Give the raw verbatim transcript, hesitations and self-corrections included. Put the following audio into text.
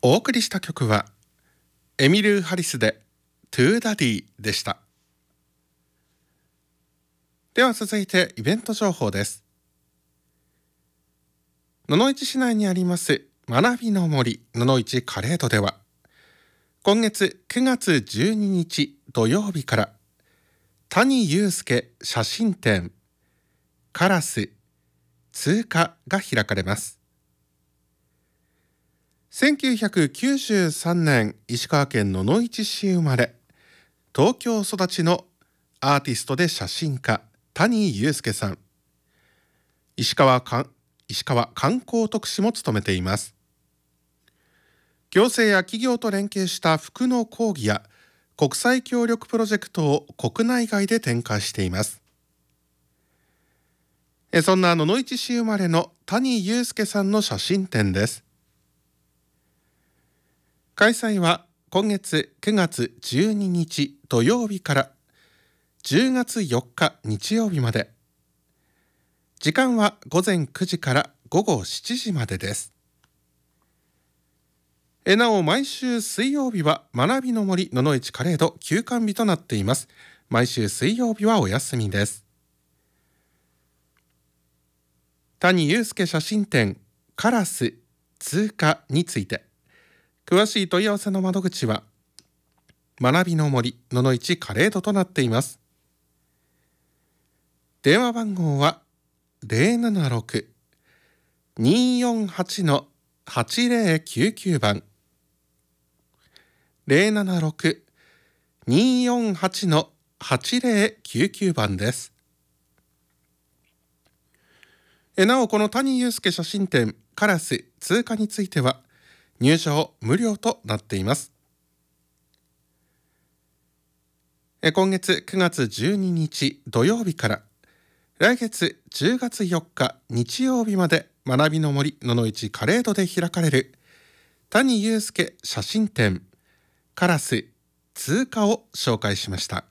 お送りした曲はエミル・ハリスでトゥーダディでした。では続いてイベント情報です。野々市市内にあります学びの森野々市カレードでは、今月くがつじゅうににち土曜日から谷祐介写真展カラス通過が開かれます。せんきゅうひゃくきゅうじゅうさんねん石川県野々市市生まれ、東京育ちのアーティストで写真家谷祐介さん。石川か石川観光特使も務めています。行政や企業と連携した服の講義や国際協力プロジェクトを国内外で展開しています。そんな野々市市生まれの谷祐介さんの写真展です。開催は今月くがつじゅうににち土曜日からじゅうがつよっか日曜日まで。時間はごぜんくじからごごしちじまでです。えなお毎週水曜日は学びの森野々市カレード休館日となっています。毎週水曜日はお休みです。谷祐介写真展カラス通過について、詳しい問い合わせの窓口は学びの森野々市カレードとなっています。電話番号は ゼロななろく にーよんはち はちぜろきゅうきゅう 番 ゼロななろく にーよんはち はちぜろきゅうきゅう 番です。えなおこの谷祐介写真展カラス通過については入場無料となっています。今月くがつじゅうににち土曜日から来月じゅうがつよっか日曜日まで学びの森野々市カレードで開かれる谷祐介写真展カラス通過を紹介しました。